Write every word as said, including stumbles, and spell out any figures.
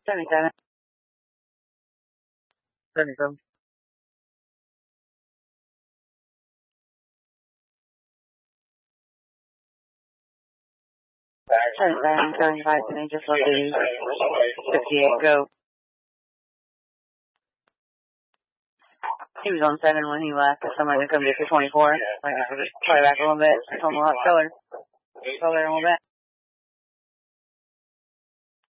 seventy-seven. seventy-seven. seventy-seven, seventy-five, and they just looked at you. fifty-eight, go. He was on seven when he left. If somebody was coming to twenty-four, like I would just try back a little bit. I told him, well, color. Color a little bit.